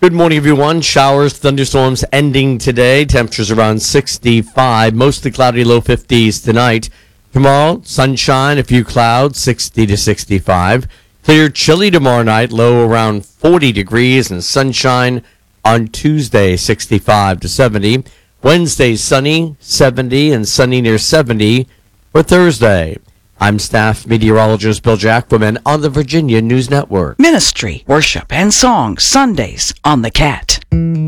Good morning, everyone. Showers, thunderstorms ending today. Temperatures around 65. Mostly cloudy, low 50s tonight. Tomorrow, sunshine, a few clouds, 60 to 65. Clear, chilly tomorrow night, low around 40 degrees, and sunshine on Tuesday, 65 to 70. Wednesday, sunny, 70, and sunny near 70 for Thursday. I'm staff meteorologist Bill Jackwoman on the Virginia News Network. Ministry, worship, and song Sundays on the Cat.